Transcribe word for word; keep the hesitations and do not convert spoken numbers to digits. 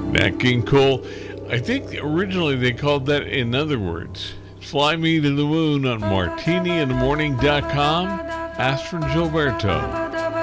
Nat King Cole. I think originally they called that In Other Words. Fly Me to the Moon on martini in the morning dot com. Ask for Gilberto.